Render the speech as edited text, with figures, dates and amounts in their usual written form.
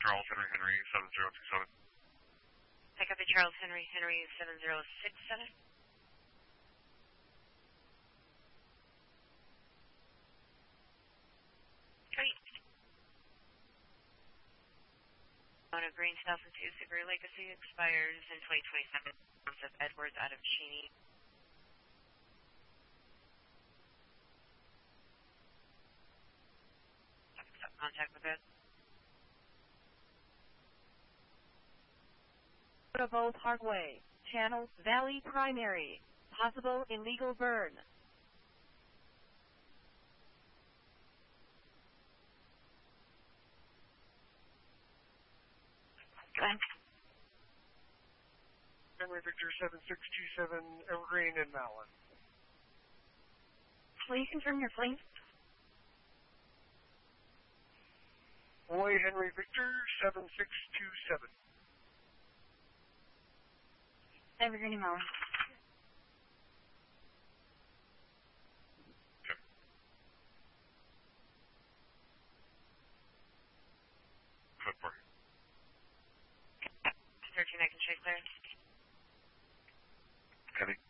Charles Henry Henry 7027. Pick up the Charles Henry Henry 7067. Great. Owner Green 2002 Subaru Legacy expires in 2027. Of Edwards out of Cheney. Contact with it. Portable Parkway, Channel Valley Primary, possible illegal burn. Henry Victor 7627, Evergreen and Malin. Will you confirm your plane? Boy Henry Victor 7627. Evergreen and Malin. Okay. Code 4. 13, I can check clear. Heavy.